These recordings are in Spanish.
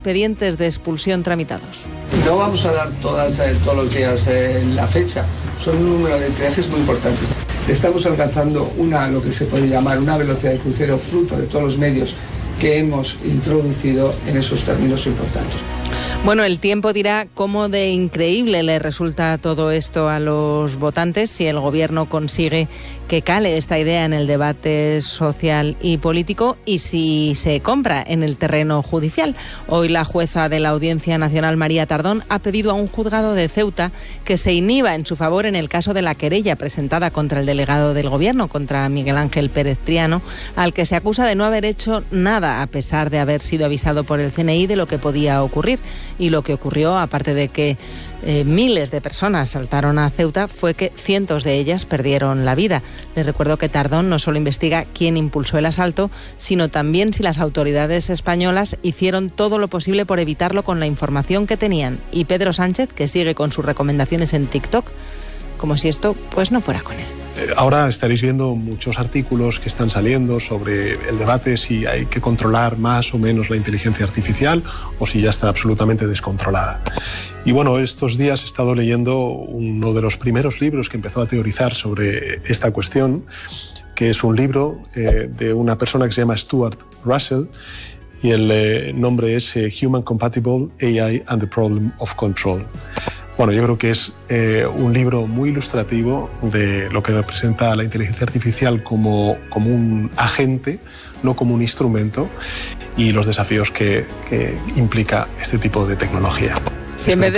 expedientes de expulsión tramitados. No vamos a dar todos los días la fecha, son un número de tirajes muy importantes. Estamos alcanzando lo que se puede llamar una velocidad de crucero fruto de todos los medios que hemos introducido en esos términos importantes. Bueno, el tiempo dirá cómo de increíble le resulta todo esto a los votantes si el Gobierno consigue que cale esta idea en el debate social y político y si se compra en el terreno judicial. Hoy la jueza de la Audiencia Nacional, María Tardón, ha pedido a un juzgado de Ceuta que se inhiba en su favor en el caso de la querella presentada contra el delegado del Gobierno, contra Miguel Ángel Pérez Triano, al que se acusa de no haber hecho nada a pesar de haber sido avisado por el CNI de lo que podía ocurrir. Y lo que ocurrió, aparte de que miles de personas saltaron a Ceuta, fue que cientos de ellas perdieron la vida. Les recuerdo que Tardón no solo investiga quién impulsó el asalto, sino también si las autoridades españolas hicieron todo lo posible por evitarlo con la información que tenían. Y Pedro Sánchez, que sigue con sus recomendaciones en TikTok, como si esto pues no fuera con él. Ahora estaréis viendo muchos artículos que están saliendo sobre el debate si hay que controlar más o menos la inteligencia artificial o si ya está absolutamente descontrolada. Y bueno, estos días he estado leyendo uno de los primeros libros que empezó a teorizar sobre esta cuestión, que es un libro de una persona que se llama Stuart Russell, y el nombre es Human Compatible AI and the Problem of Control. Bueno, yo creo que es un libro muy ilustrativo de lo que representa la inteligencia artificial como un agente, no como un instrumento, y los desafíos que implica este tipo de tecnología. Si en vez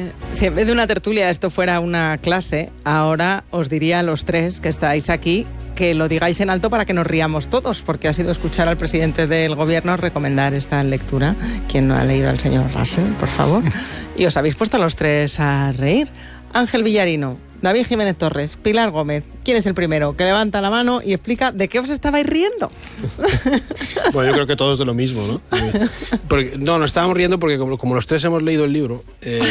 de una tertulia esto fuera una clase, ahora os diría a los tres que estáis aquí que lo digáis en alto para que nos riamos todos, porque ha sido escuchar al presidente del Gobierno recomendar esta lectura. ¿Quién no ha leído al señor Russell, por favor? Y os habéis puesto a los tres a reír. Ángel Villarino, David Jiménez Torres, Pilar Gómez. ¿Quién es el primero que levanta la mano y explica de qué os estabais riendo? Bueno, yo creo que todos de lo mismo, ¿no? Porque, nos estábamos riendo porque como los tres hemos leído el libro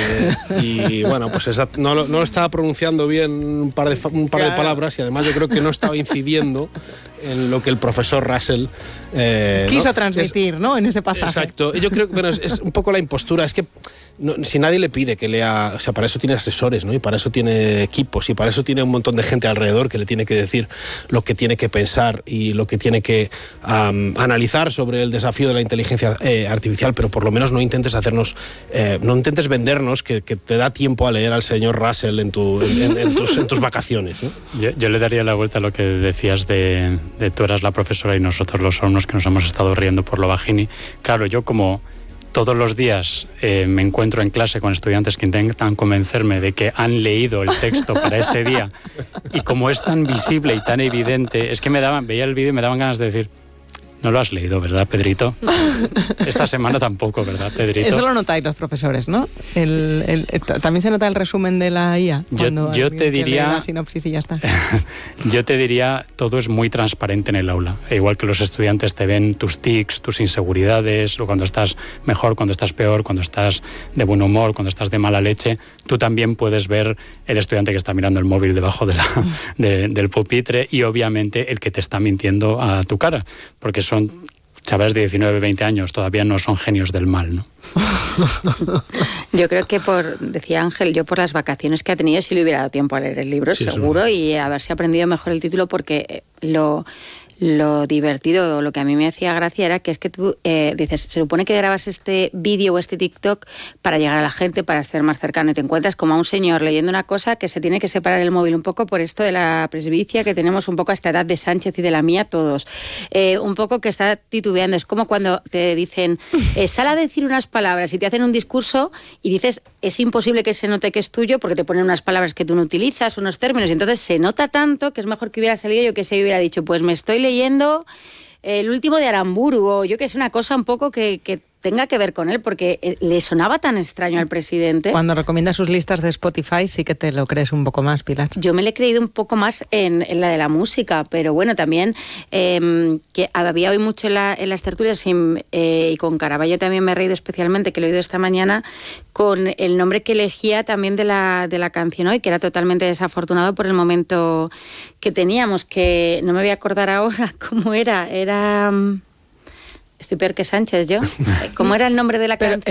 y bueno, pues no lo estaba pronunciando bien un par de palabras, y además yo creo que no estaba incidiendo en lo que el profesor Russell quiso transmitir, ¿no? En ese pasaje. Exacto. Yo creo que es un poco la impostura. Es que si nadie le pide que lea, o sea, para eso tiene asesores, ¿no? Y para eso tiene equipos y para eso tiene un montón de gente alrededor que le tiene que decir lo que tiene que pensar y lo que tiene que analizar sobre el desafío de la inteligencia artificial, pero por lo menos no intentes vendernos que te da tiempo a leer al señor Russell en tus vacaciones, ¿no? Yo le daría la vuelta a lo que decías de tú eras la profesora y nosotros los alumnos que nos hemos estado riendo por lo bajini. Claro, yo como todos los días me encuentro en clase con estudiantes que intentan convencerme de que han leído el texto para ese día, y como es tan visible y tan evidente, es que veía el vídeo y me daban ganas de decir: no lo has leído, ¿verdad, Pedrito? Esta semana tampoco, ¿verdad, Pedrito? Eso lo notáis los profesores, ¿no? También se nota el resumen de la IA. Yo te diría la sinopsis y ya está. Yo te diría, todo es muy transparente en el aula. Igual que los estudiantes te ven tus tics, tus inseguridades, o cuando estás mejor, cuando estás peor, cuando estás de buen humor, cuando estás de mala leche. Tú también puedes ver el estudiante que está mirando el móvil debajo del pupitre, y obviamente el que te está mintiendo a tu cara, porque son chavales de 19, 20 años, todavía no son genios del mal, ¿no? Yo creo que decía Ángel, yo por las vacaciones que ha tenido sí le hubiera dado tiempo a leer el libro, sí, seguro, y haberse aprendido mejor el título, porque lo divertido, o lo que a mí me hacía gracia, era que es que tú dices, se supone que grabas este vídeo o este TikTok para llegar a la gente, para estar más cercano, y te encuentras como a un señor leyendo una cosa que se tiene que separar el móvil un poco por esto de la presbicia que tenemos un poco a esta edad de Sánchez y de la mía todos. Un poco que está titubeando. Es como cuando te dicen, sal a decir unas palabras, y te hacen un discurso y dices, es imposible que se note que es tuyo porque te ponen unas palabras que tú no utilizas, unos términos, y entonces se nota tanto que es mejor que hubiera salido, yo que sé, hubiera dicho, pues me estoy leyendo el último de Aramburu, o yo que sé, una cosa un poco que tenga que ver con él, porque le sonaba tan extraño al presidente. Cuando recomienda sus listas de Spotify sí que te lo crees un poco más, Pilar. Yo me le he creído un poco más en la de la música, pero bueno, también que había hoy mucho en las tertulias y con Caraballo también me he reído especialmente, que lo he oído esta mañana, con el nombre que elegía también de la canción hoy, que era totalmente desafortunado por el momento que teníamos, que no me voy a acordar ahora cómo era. Estoy peor que Sánchez, yo. ¿Cómo era el nombre de la canción?